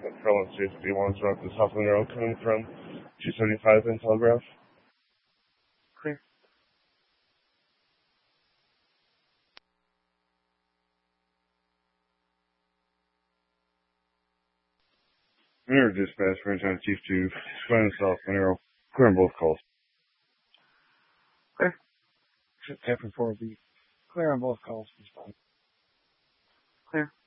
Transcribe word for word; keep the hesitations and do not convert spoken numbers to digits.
Front safety one direct to South Monroe coming from two seventy-five in Telegraph. Clear. Monroe Dispatch, Franchise Chief to Square South Monroe. Clear on both calls. Clear. Tapping for the clear on both calls. Clear.